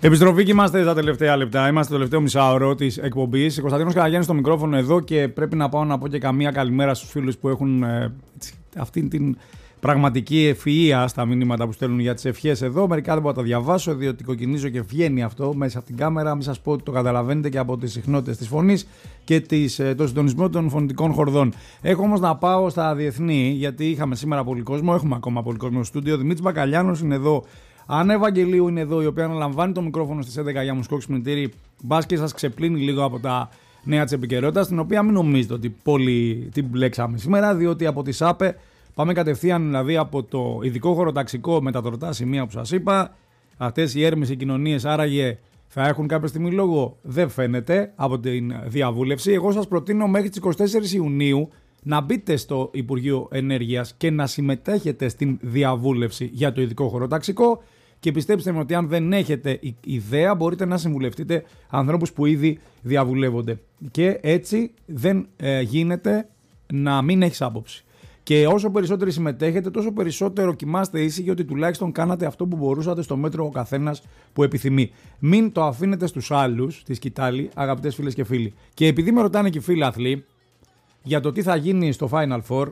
Επιστροφή και είμαστε στα τελευταία λεπτά. Είμαστε στο τελευταίο μισάωρο της εκπομπής. Κωνσταντίνος Καραγιάννης στο μικρόφωνο εδώ και πρέπει να πάω να πω και καμία καλημέρα στους φίλους που έχουν αυτή την πραγματική ευφυΐα στα μηνύματα που στέλνουν για τις ευχές εδώ. Μερικά δεν μπορώ να τα διαβάσω, διότι κοκκινίζω και βγαίνει αυτό μέσα από την κάμερα. Μην σας πω ότι το καταλαβαίνετε και από τις συχνότητες της φωνής και το συντονισμό των φωνητικών χορδών. Έχω όμως να πάω στα διεθνή, γιατί είχαμε σήμερα πολύ κόσμο. Έχουμε ακόμα πολύ κόσμο στο στούντιο. Δημήτρης Μπακαλιάνος είναι εδώ. Άννα Ευαγγελίου είναι εδώ, η οποία αναλαμβάνει το μικρόφωνο στις 11 για μουσικό ξυπνητήρι. Μπας και σας ξεπλύνει λίγο από τα νέα της επικαιρότητας, την οποία μην νομίζετε ότι πολύ την μπλέξαμε σήμερα, διότι από τη ΣΑΠΕ πάμε κατευθείαν δηλαδή από το ειδικό χωροταξικό με τα τροτά σημεία που σας είπα. Αυτές οι έρμες οι κοινωνίες άραγε θα έχουν κάποια στιγμή λόγο, δεν φαίνεται από την διαβούλευση. Εγώ σας προτείνω μέχρι τις 24 Ιουνίου να μπείτε στο Υπουργείο Ενέργειας και να συμμετέχετε στην διαβούλευση για το ειδικό χωροταξικό και πιστέψτε με ότι αν δεν έχετε ιδέα μπορείτε να συμβουλευτείτε ανθρώπους που ήδη διαβουλεύονται και έτσι δεν γίνεται να μην έχεις άποψη. Και όσο περισσότερο συμμετέχετε, τόσο περισσότερο κοιμάστε ήσυχοι ότι τουλάχιστον κάνατε αυτό που μπορούσατε στο μέτρο ο καθένας που επιθυμεί. Μην το αφήνετε στους άλλους, τη σκητάλη, αγαπητές φίλες και φίλοι. Και επειδή με ρωτάνε και οι φίλαθλοι για το τι θα γίνει στο Final Four,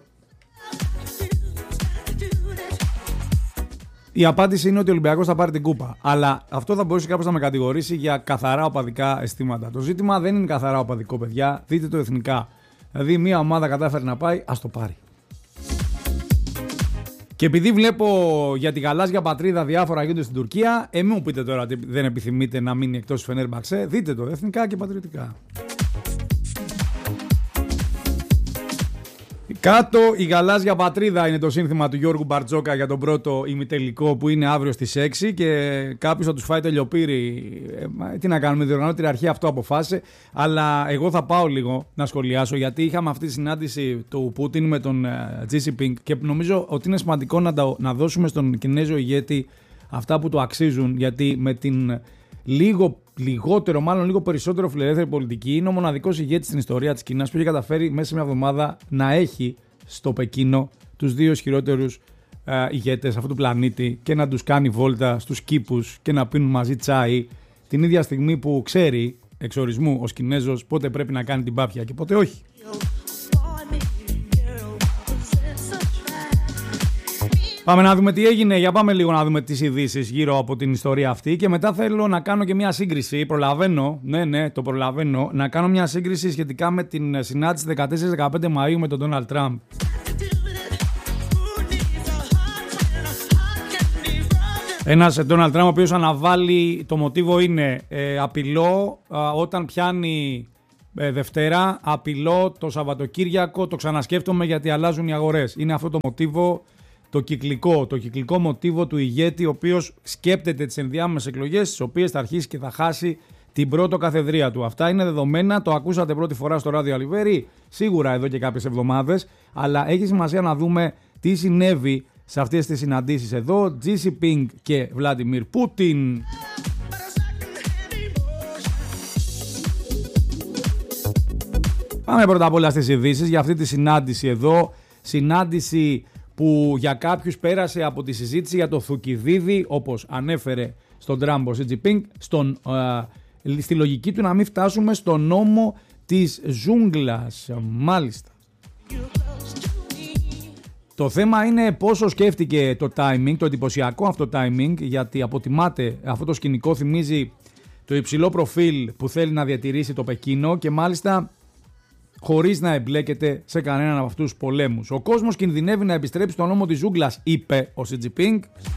η απάντηση είναι ότι ο Ολυμπιακός θα πάρει την κούπα. Αλλά αυτό θα μπορούσε κάποιος να με κατηγορήσει για καθαρά οπαδικά αισθήματα. Το ζήτημα δεν είναι καθαρά οπαδικό, παιδιά. Δείτε το εθνικά. Δηλαδή, μια ομάδα κατάφερε να πάει, ας το πάρει. Και επειδή βλέπω για τη γαλάζια πατρίδα διάφορα γίνονται στην Τουρκία, μην μου πείτε τώρα ότι δεν επιθυμείτε να μείνει εκτός της Φενέρμπαξε. Δείτε το εθνικά και πατριωτικά. Κάτω η γαλάζια πατρίδα είναι το σύνθημα του Γιώργου Μπαρτζόκα για τον πρώτο ημιτελικό που είναι αύριο στις 6 και κάποιος θα τους φάει τελειοπύρι. Τι να κάνουμε, η διοργανώτρια αρχή αυτό αποφάσισε. Αλλά εγώ θα πάω λίγο να σχολιάσω γιατί είχαμε αυτή τη συνάντηση του Πούτιν με τον Xi Jinping και νομίζω ότι είναι σημαντικό να δώσουμε στον Κινέζο ηγέτη αυτά που του αξίζουν, γιατί με την λίγο περισσότερο φιλελεύθερη πολιτική είναι ο μοναδικός ηγέτης στην ιστορία της Κίνας που έχει καταφέρει μέσα σε μια εβδομάδα να έχει στο Πεκίνο τους δύο ισχυρότερους ηγέτες αυτού του πλανήτη και να τους κάνει βόλτα στους κήπους και να πίνουν μαζί τσάι την ίδια στιγμή που ξέρει εξορισμού ο Κινέζος πότε πρέπει να κάνει την πάπια και πότε όχι. Πάμε να δούμε τι έγινε, για πάμε λίγο να δούμε τις ειδήσεις γύρω από την ιστορία αυτή και μετά θέλω να κάνω και μια σύγκριση, προλαβαίνω, το προλαβαίνω, να κάνω μια σύγκριση σχετικά με την συνάντηση 14-15 Μαΐου με τον Ντόναλντ Τραμπ. Ένας Ντόναλντ Τραμπ ο οποίος αναβάλει, το μοτίβο είναι απειλό όταν πιάνει Δευτέρα, απειλό το Σαββατοκύριακο, το ξανασκέφτομαι γιατί αλλάζουν οι αγορές. Είναι αυτό το μοτίβο. Το κυκλικό μοτίβο του ηγέτη, ο οποίος σκέπτεται τις ενδιάμεσες εκλογές, στις οποίες θα αρχίσει και θα χάσει την πρώτο καθεδρία του. Αυτά είναι δεδομένα, το ακούσατε πρώτη φορά στο Ράδιο Αλιβέρι, σίγουρα εδώ και κάποιες εβδομάδες, αλλά έχει σημασία να δούμε τι συνέβη σε αυτές τις συναντήσεις εδώ, Xi Jinping και Βλάντιμιρ Πούτιν. Πάμε πρώτα απ' όλα στις ειδήσεις για αυτή τη συνάντηση εδώ, συνάντηση που για κάποιους πέρασε από τη συζήτηση για το Θουκυδίδη, όπως ανέφερε στον Τραμπ ο Xi Jinping, στη λογική του να μην φτάσουμε στο νόμο της ζούγκλας. Μάλιστα. Το θέμα είναι πόσο σκέφτηκε το timing, το εντυπωσιακό αυτό timing, γιατί αποτιμάται αυτό το σκηνικό, θυμίζει το υψηλό προφίλ που θέλει να διατηρήσει το Πεκίνο και μάλιστα χωρίς να εμπλέκεται σε κανέναν από αυτούς τους πολέμους. Ο κόσμος κινδυνεύει να επιστρέψει στον νόμο της ζούγκλας, είπε ο Xi Jinping.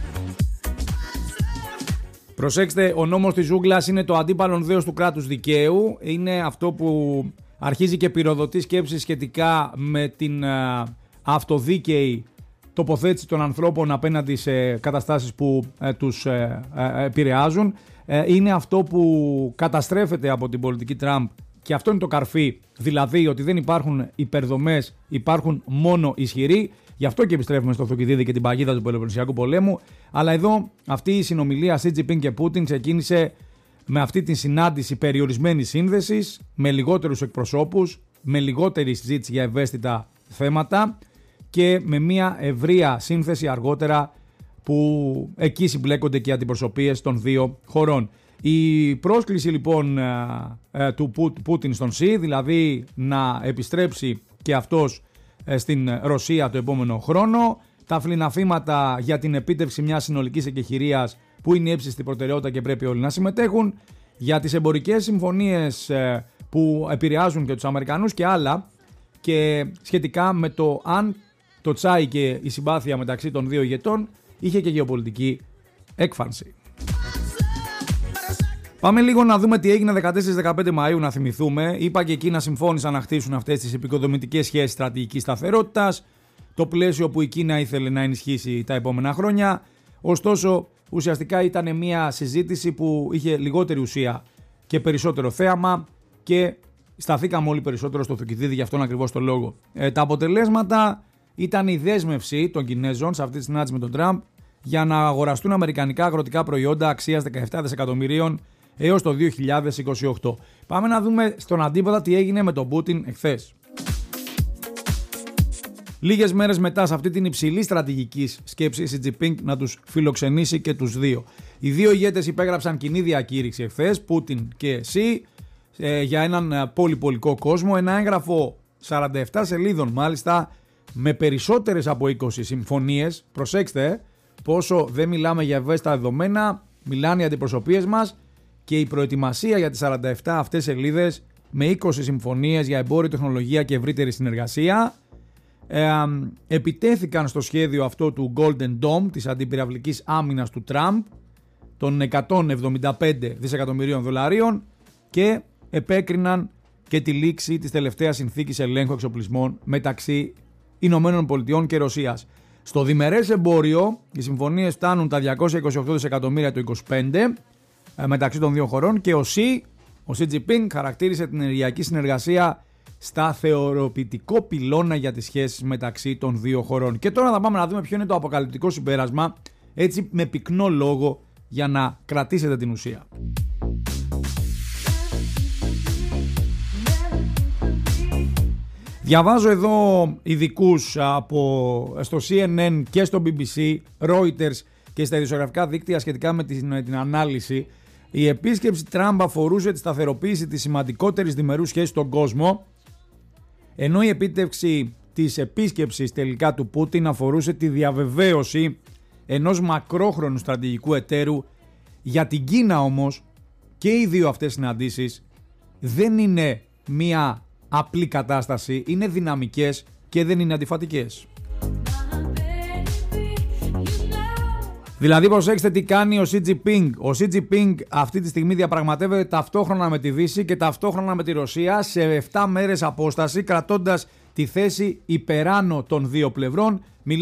Προσέξτε, ο νόμος της ζούγκλας είναι το αντίπαλον δέος του κράτους δικαίου. Είναι αυτό που αρχίζει και πυροδοτεί σκέψεις σχετικά με την αυτοδίκαιη τοποθέτηση των ανθρώπων απέναντι σε καταστάσεις που τους επηρεάζουν. Είναι αυτό που καταστρέφεται από την πολιτική Τραμπ. Και αυτό είναι το καρφί, δηλαδή ότι δεν υπάρχουν υπερδομές, υπάρχουν μόνο ισχυροί. Γι' αυτό και επιστρέφουμε στο Θουκυδίδη και την παγίδα του Πελοποννησιακού πολέμου. Αλλά εδώ αυτή η συνομιλία Xi Jinping και Πούτιν ξεκίνησε με αυτή τη συνάντηση περιορισμένης σύνδεσης, με λιγότερους εκπροσώπους, με λιγότερη συζήτηση για ευαίσθητα θέματα και με μια ευρεία σύνθεση αργότερα που εκεί συμπλέκονται και οι αντιπροσωπείες των δύο χωρών. Η πρόσκληση λοιπόν του Πούτιν στον ΣΥ, δηλαδή να επιστρέψει και αυτός στην Ρωσία το επόμενο χρόνο, τα φλιναφήματα για την επίτευξη μιας συνολικής εκεχηρίας που είναι η ύψιστη προτεραιότητα και πρέπει όλοι να συμμετέχουν, για τις εμπορικές συμφωνίες που επηρεάζουν και τους Αμερικανούς και άλλα, και σχετικά με το αν το τσάι και η συμπάθεια μεταξύ των δύο ηγετών είχε και γεωπολιτική έκφανση. Πάμε λίγο να δούμε τι έγινε 14-15 Μαΐου, να θυμηθούμε. Είπα και εκεί να συμφώνησαν να χτίσουν αυτές τις επικοδομητικές σχέσεις στρατηγικής σταθερότητας, το πλαίσιο που η Κίνα ήθελε να ενισχύσει τα επόμενα χρόνια. Ωστόσο, ουσιαστικά ήταν μια συζήτηση που είχε λιγότερη ουσία και περισσότερο θέαμα και σταθήκαμε όλοι περισσότερο στο Θουκυδίδη για αυτόν ακριβώς το λόγο. Τα αποτελέσματα ήταν η δέσμευση των Κινέζων σε αυτή τη συνάντηση με τον Τραμπ για να αγοραστούν αμερικανικά αγροτικά προϊόντα αξίας 17 δισεκατομμυρίων έως το 2028. Πάμε να δούμε στον αντίποδα τι έγινε με τον Πούτιν εχθές. Λίγες μέρες μετά, σε αυτή την υψηλή στρατηγική σκέψη, η Xi Jinping να τους φιλοξενήσει και τους δύο. Οι δύο ηγέτες υπέγραψαν κοινή διακήρυξη εχθές, Πούτιν και Xi, για έναν πολυπολικό κόσμο. Ένα έγγραφο 47 σελίδων μάλιστα, με περισσότερες από 20 συμφωνίες. Προσέξτε πόσο δεν μιλάμε για ευαίσθητα δεδομένα, μιλάνε οι αντιπροσωπείες μας, και η προετοιμασία για τις 47 αυτές σελίδες με 20 συμφωνίες για εμπόριο, τεχνολογία και ευρύτερη συνεργασία. Επιτέθηκαν στο σχέδιο αυτό του Golden Dome, της αντιπυραυλικής άμυνας του Τραμπ, των 175 δισεκατομμυρίων δολαρίων, και επέκριναν και τη λήξη της τελευταίας συνθήκης ελέγχου εξοπλισμών μεταξύ Ηνωμένων Πολιτειών και Ρωσίας. Στο διμερές εμπόριο οι συμφωνίες φτάνουν τα 228 δισεκατομμύρια το 25 μεταξύ των δύο χωρών, και ο Xi Jinping χαρακτήρισε την ενεργειακή συνεργασία σταθεροποιητικό πυλώνα για τις σχέσεις μεταξύ των δύο χωρών. Και τώρα θα πάμε να δούμε ποιο είναι το αποκαλυπτικό συμπέρασμα, έτσι με πυκνό λόγο, για να κρατήσετε την ουσία. Διαβάζω εδώ ειδικούς στο CNN και στο BBC, Reuters και στα ειδησιογραφικά δίκτυα σχετικά με την ανάλυση. Η επίσκεψη Τραμπ αφορούσε τη σταθεροποίηση της σημαντικότερης διμερούς σχέσης στον κόσμο, ενώ η επίτευξη της επίσκεψης τελικά του Πούτιν αφορούσε τη διαβεβαίωση ενός μακρόχρονου στρατηγικού εταίρου. Για την Κίνα όμως, και οι δύο αυτές συναντήσεις δεν είναι μία απλή κατάσταση, είναι δυναμικές και δεν είναι αντιφατικές. Δηλαδή προσέξτε τι κάνει ο Xi Jinping. Ο Xi Jinping αυτή τη στιγμή διαπραγματεύεται ταυτόχρονα με τη Δύση και ταυτόχρονα με τη Ρωσία σε 7 μέρες απόσταση, κρατώντας τη θέση υπεράνω των δύο πλευρών.